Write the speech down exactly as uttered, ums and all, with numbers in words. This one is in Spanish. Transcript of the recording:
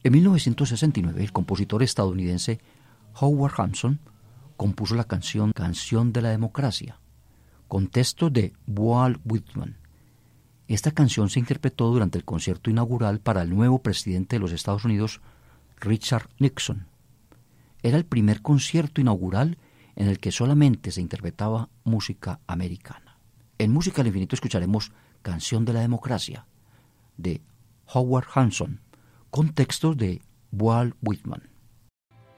En mil novecientos sesenta y nueve, el compositor estadounidense Howard Hanson compuso la canción Canción de la Democracia, con texto de Walt Whitman. Esta canción se interpretó durante el concierto inaugural para el nuevo presidente de los Estados Unidos, Richard Nixon. Era el primer concierto inaugural en el que solamente se interpretaba música americana. En Música al Infinito escucharemos Canción de la Democracia, de Howard Hanson, con textos de Walt Whitman.